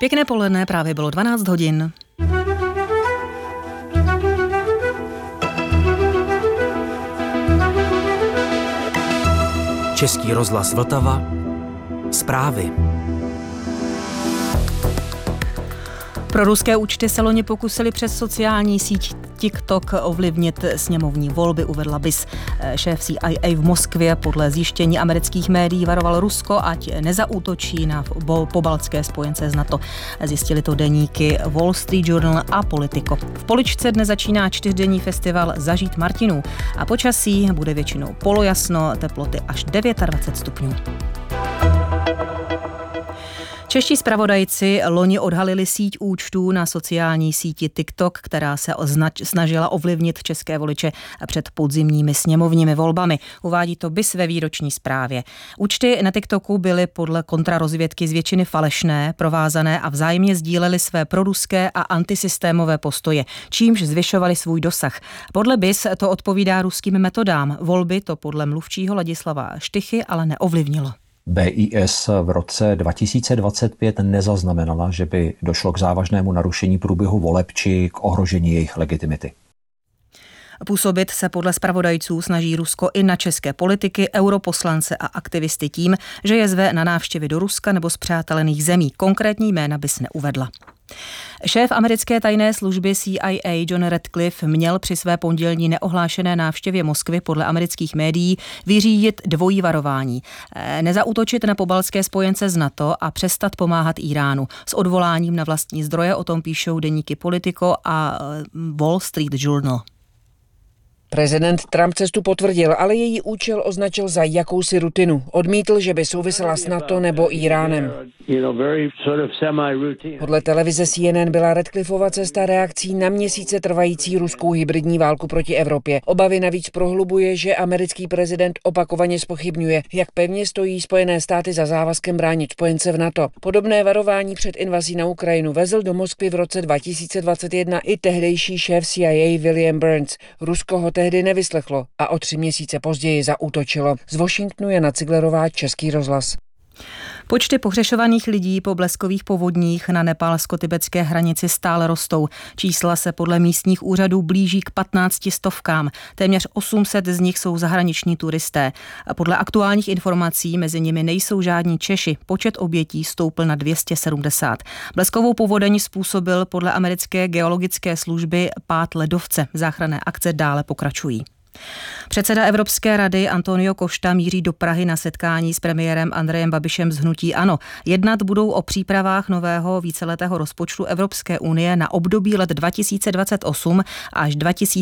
Pěkné poledne, právě bylo 12 hodin. Český rozhlas Vltava. Zprávy. Pro ruské účty se loni pokusili přes sociální síť TikTok ovlivnit sněmovní volby, uvedla BIS. Šéf CIA v Moskvě podle zjištění amerických médií varoval Rusko, ať nezaútočí na pobaltské spojence z NATO. Zjistili to deníky Wall Street Journal a Politico. V Poličce dnes začíná 4denní festival Zažít Martinů a počasí bude většinou polojasno, teploty až 29 stupňů. Čeští zpravodajci loni odhalili síť účtů na sociální síti TikTok, která se snažila ovlivnit české voliče před podzimními sněmovními volbami. Uvádí to BIS ve výroční zprávě. Účty na TikToku byly podle kontrarozvědky z většiny falešné, provázané a vzájemně sdílely své proruské a antisystémové postoje, čímž zvyšovali svůj dosah. Podle BIS to odpovídá ruským metodám. Volby to podle mluvčího Ladislava Štychy ale neovlivnilo. BIS v roce 2025 nezaznamenala, že by došlo k závažnému narušení průběhu voleb či k ohrožení jejich legitimity. Působit se podle zpravodajců snaží Rusko i na české politiky, europoslance a aktivisty tím, že je zve na návštěvy do Ruska nebo spřátelených zemí. Konkrétní jména BIS neuvedla. Šéf americké tajné služby CIA John Ratcliffe měl při své pondělní neohlášené návštěvě Moskvy podle amerických médií vyřídit dvojí varování. Nezaútočit na pobaltské spojence z NATO a přestat pomáhat Iránu. S odvoláním na vlastní zdroje o tom píšou deníky Politico a Wall Street Journal. Prezident Trump cestu potvrdil, ale její účel označil za jakousi rutinu. Odmítl, že by souvisela s NATO nebo Iránem. Podle televize CNN byla Ratcliffeova cesta reakcí na měsíce trvající ruskou hybridní válku proti Evropě. Obavy navíc prohlubuje, že americký prezident opakovaně zpochybňuje, jak pevně stojí Spojené státy za závazkem bránit spojence v NATO. Podobné varování před invazí na Ukrajinu vezl do Moskvy v roce 2021 i tehdejší šéf CIA William Burns. Rusko ho tehdy nevyslechlo a o 3 měsíce později zaútočilo. Z Washingtonu Jana Ciglerová, Český rozhlas. Počty pohřešovaných lidí po bleskových povodních na nepálsko-tibetské hranici stále rostou. Čísla se podle místních úřadů blíží k 15 stovkám. Téměř 800 z nich jsou zahraniční turisté. A podle aktuálních informací mezi nimi nejsou žádní Češi. Počet obětí stoupl na 270. Bleskovou povodeň způsobil podle americké geologické služby pád ledovce. Záchranné akce dále pokračují. Předseda Evropské rady Antonio Costa míří do Prahy na setkání s premiérem Andrejem Babišem z hnutí ANO. Jednat budou o přípravách nového víceletého rozpočtu Evropské unie na období let 2028 až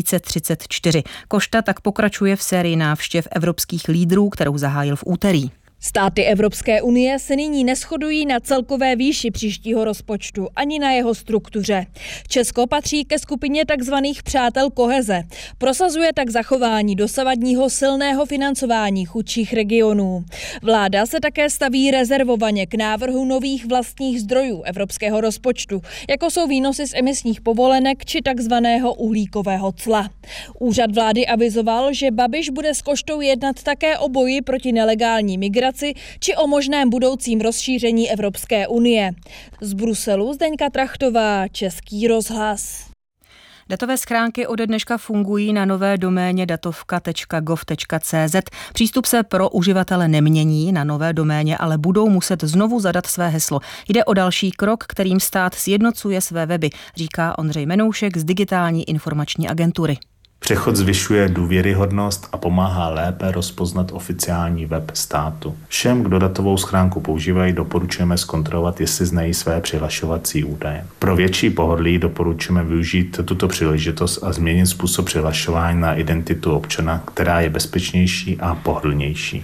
2034. Costa tak pokračuje v sérii návštěv evropských lídrů, kterou zahájil v úterý. Státy Evropské unie se nyní neshodují na celkové výši příštího rozpočtu ani na jeho struktuře. Česko patří ke skupině takzvaných přátel koheze. Prosazuje tak zachování dosavadního silného financování chudších regionů. Vláda se také staví rezervovaně k návrhu nových vlastních zdrojů evropského rozpočtu, jako jsou výnosy z emisních povolenek či takzvaného uhlíkového cla. Úřad vlády avizoval, že Babiš bude s Kostou jednat také o boji proti nelegální migraci či o možném budoucím rozšíření Evropské unie. Z Bruselu Zdeňka Trachtová, Český rozhlas. Datové schránky ode dneška fungují na nové doméně datovka.gov.cz. Přístup se pro uživatele nemění, na nové doméně ale budou muset znovu zadat své heslo. Jde o další krok, kterým stát sjednocuje své weby, říká Ondřej Menoušek z Digitální informační agentury. Přechod zvyšuje důvěryhodnost a pomáhá lépe rozpoznat oficiální web státu. Všem, kdo datovou schránku používají, doporučujeme zkontrolovat, jestli znají své přihlašovací údaje. Pro větší pohodlí doporučujeme využít tuto příležitost a změnit způsob přihlašování na identitu občana, která je bezpečnější a pohodlnější.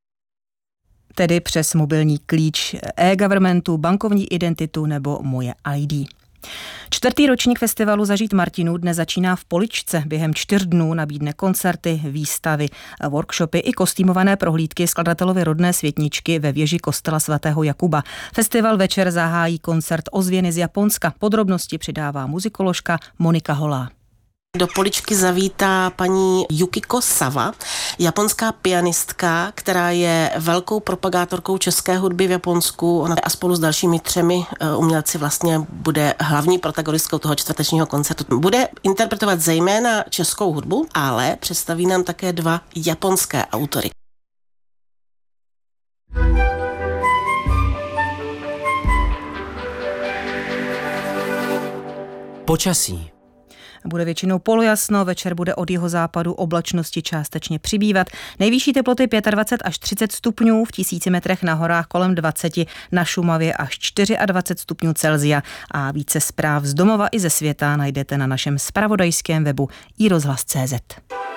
Tedy přes mobilní klíč e-governmentu, bankovní identitu nebo Moje ID. 4. ročník festivalu Zažít Martinů dnes začíná v Poličce. Během 4 dnů nabídne koncerty, výstavy, workshopy i kostýmované prohlídky skladatelovy rodné světničky ve věži kostela svatého Jakuba. Festival večer zahájí koncert Ozvěny z Japonska. Podrobnosti přidává muzikoložka Monika Holá. Do Poličky zavítá paní Yukiko Sawa, japonská pianistka, která je velkou propagátorkou české hudby v Japonsku. Ona a spolu s dalšími 3 umělci vlastně bude hlavní protagonistkou toho čtvrtečního koncertu. Bude interpretovat zejména českou hudbu, ale představí nám také 2 japonské autory. Počasí. Bude většinou polojasno, večer bude od jihozápadu oblačnosti částečně přibývat. Nejvyšší teploty 25 až 30 stupňů, v 1000 metrech na horách kolem 20, na Šumavě až 24 stupňů Celsia. A více zpráv z domova i ze světa najdete na našem zpravodajském webu iRozhlas.cz.